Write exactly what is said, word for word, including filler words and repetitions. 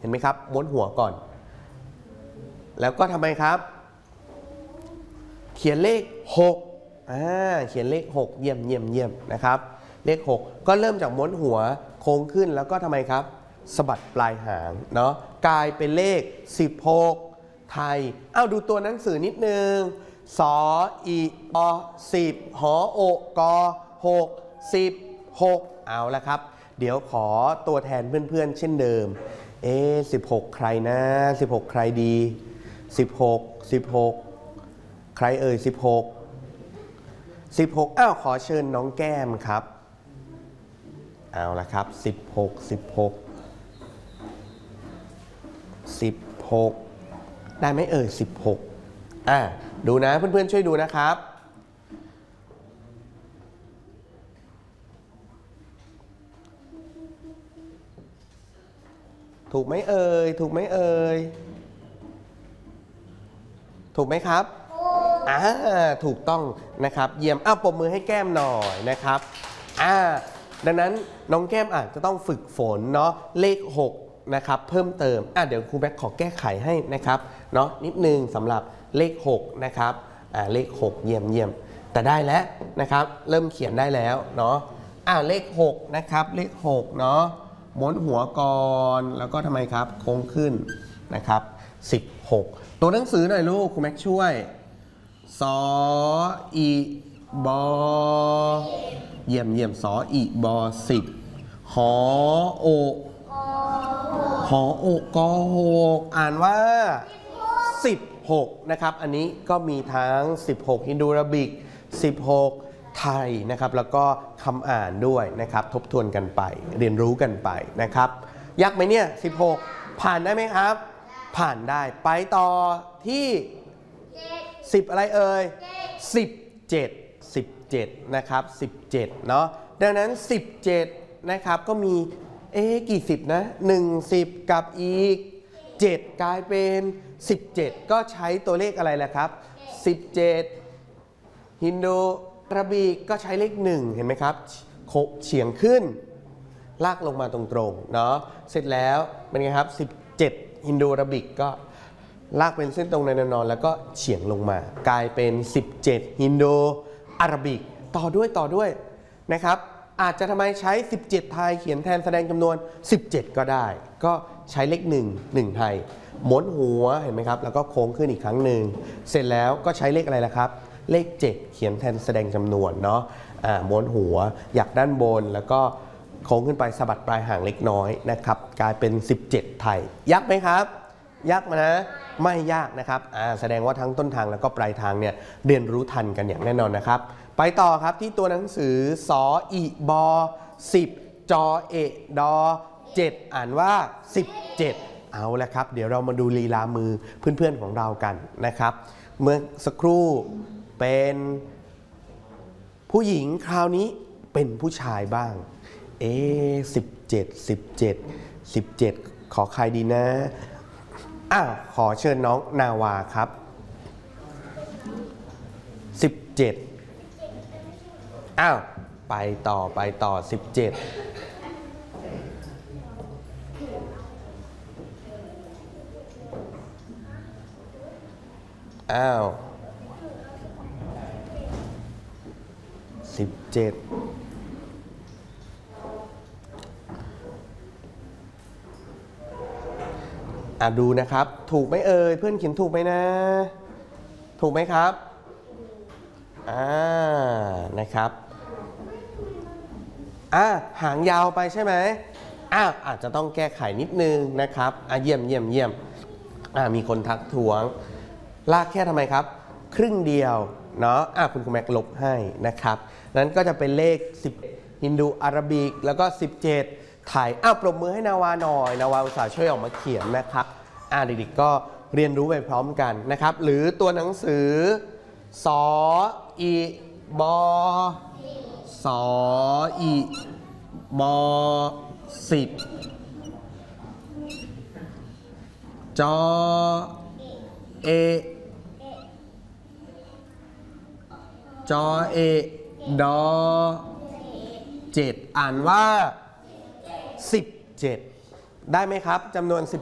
เห็นไหมครับม้วนหัวก่อนแล้วก็ทำไมครับเขียนเลขหกอ่าเขียนเลขหกเยี่ยมเยี่ยมเยี่ยมนะครับเลขหกก็เริ่มจากม้วนหัวโค้งขึ้นแล้วก็ทำไมครับสะบัดปลายหางเนาะกลายเป็นเลขสิบหกไทยเอ้าดูตัวหนังสือนิดนึงสออีอสิบหอโอกอหกสิบหกเอาละครับเดี๋ยวขอตัวแทนเพื่อนๆเช่นเดิมเอ๊ะสิบหกใครนะสิบหกใครดีสิบหก สิบหกใครเอ่ยสิบหก สิบหกอ้าวขอเชิญน้องแก้มครับเอาละครับสิบหก สิบหก สิบหกได้ไหมเอ่ยสิบหกอ่ะดูนะเพื่อนๆช่วยดูนะครับถูกไหมเอ่ยถูกไหมเอ่ยถูกไหมครับอ่าถูกต้องนะครับเยี่ยมอ้าวปรบมือให้แก้มหน่อยนะครับอ่าดังนั้นน้องแก้มอาจจะต้องฝึกฝนเนาะเลขหกนะครับเพิ่มเติมอ่ะเดี๋ยวครูแบ็คขอแก้ไขให้นะครับเนาะนิดนึงสำหรับเลขหกนะครับอ่าเลขหกเยี่ยมเยี่ยมแต่ได้แล้วนะครับเริ่มเขียนได้แล้วเนาะอ่าเลขหกนะครับเลขหกเนาะม้วนหัวก่อนแล้วก็ทำไมครับโค้งขึ้นนะครับสิบหกตัวหนังสือหน่อยลูกครูแม็กช่วยสออีบอเยี่ยมเยี่ยมสออีบอสิบหอโอหอโอกอหกอ่านว่าสิบหกนะครับอันนี้ก็มีทั้งสิบหกฮินดูราบิกสิบหกไทยนะครับแล้วก็คำอ่านด้วยนะครับทบทวนกันไปเรียนรู้กันไปนะครับยากไหมเนี่ยสิบหกผ่านได้ไหมครับผ่านได้ไปต่อที่สิบอะไรเอ่ยสิบเจ็ด สิบเจ็ดนะครับสิบเจ็ดเนาะดังนั้นสิบเจ็ดนะครับก็มีเอ๊ะกี่สิบนะหนึ่งสิบกับอีกเจ็ดกลายเป็นสิบเจ็ดก็ใช้ตัวเลขอะไรล่ะครับสิบเจ็ดฮินดูอาราบิกก็ใช้เลขหนึ่งเห็นไหมครับโคเฉียงขึ้นลากลงมาตรงๆเนาะเสร็จแล้วเป็นไงครับสิบเจ็ดฮินดูอาราบิกก็ลากเป็นเส้นตรงในแนวนอนแล้วก็เฉียงลงมากลายเป็นสิบเจ็ดฮินดูอาราบิกต่อด้วยต่อด้วยนะครับอาจจะทำไมใช้สิบเจ็ดไทยเขียนแทนแสดงจำนวนสิบเจ็ดก็ได้ก็ใช้เลขหนึ่ง หนึ่งไทยม้วนหัวเห็นไหมครับแล้วก็โค้งขึ้นอีกครั้งหนึ่งเสร็จแล้วก็ใช้เลขอะไรล่ะครับเลขเจ็ดเขียนแทนแสดงจำนวนเนาะอ่าม้วนหัวอยากด้านบนแล้วก็โค้งขึ้นไปสะบัดปลายหางเล็กน้อยนะครับกลายเป็นสิบเจ็ดไทยยากไหมครับยากไหมนะไม่ยากนะครับอ่าแสดงว่าทั้งต้นทางแล้วก็ปลายทางเนี่ยเรียนรู้ทันกันอย่างแน่นอนนะครับไปต่อครับที่ตัวหนังสือสออีบอสิบจอเอดอเจ็ดอ่านว่าสิบเจ็ดเอาละครับเดี๋ยวเรามาดูลีลามือเพื่อนๆของเรากันนะครับเมื่อสักครู่เป็นผู้หญิงคราวนี้เป็นผู้ชายบ้างเอ๊ะสิบเจ็ด สิบเจ็ด สิบเจ็ดขอใครดีนะอ้าวขอเชิญน้องนาวาครับสิบเจ็ดอ้าวไปต่อไปต่อสิบเจ็ดอ้าวสิบเจ็ดอ่ะดูนะครับถูกไหมเอ่ยเพื่อนเขียนถูกไหมนะถูกไหมครับอ่านะครับอ่าหางยาวไปใช่ไหมอ่าอาจจะต้องแก้ไขนิดนึงนะครับอ่าเยี่ยมเยี่ยมเยี่ยมอ่ามีคนทักท้วงลากแค่ทำไมครับครึ่งเดียวเนาะอ่าคุณครูแม็กลบให้นะครับนั้นก็จะเป็นเลขสิบฮินดูอาราบิกแล้วก็สิบเจ็ดไทยอ้าวปรบมือให้นาวาหน่อยนาวาอุตส่าห์ช่วยออกมาเขียนนะครับอ่าเด็กๆก็เรียนรู้ไปพร้อมกันนะครับหรือตัวหนังสือสออีบอสออีบอสิบจอเอจอเอดอเจ็ดอ่านว่าสิบเจ็ดได้ไหมครับจำนวนสิบ